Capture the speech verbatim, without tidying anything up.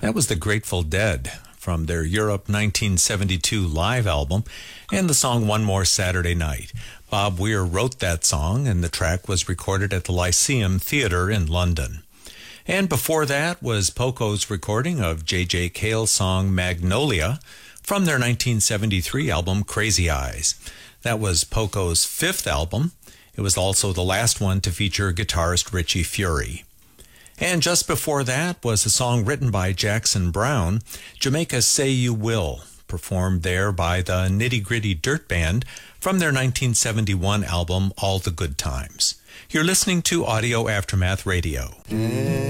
That was the Grateful Dead from their Europe nineteen seventy-two live album and the song One More Saturday Night. Bob Weir wrote that song, and the track was recorded at the Lyceum Theatre in London. And before that was Poco's recording of J J. Cale's song Magnolia from their nineteen seventy-three album Crazy Eyes. That was Poco's fifth album. It was also the last one to feature guitarist Richie Furay. And just before that was a song written by Jackson Browne, Jamaica Say You Will, performed there by the Nitty Gritty Dirt Band from their nineteen seventy-one album All the Good Times. You're listening to Audio Aftermath Radio.